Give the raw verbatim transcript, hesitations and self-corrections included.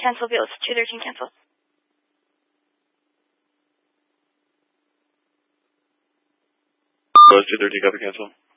cancel Beals. two thirteen cancel. Beals two thirteen, copy cancel.